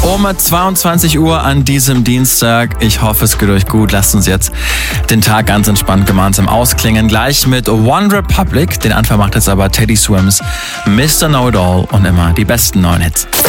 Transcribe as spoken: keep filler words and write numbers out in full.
Um zweiundzwanzig Uhr an diesem Dienstag. Ich hoffe, es geht euch gut. Lasst uns jetzt den Tag ganz entspannt gemeinsam ausklingen. Gleich mit One Republic. Den Anfang macht jetzt aber Teddy Swims, Mister Know It All und immer die besten neuen Hits.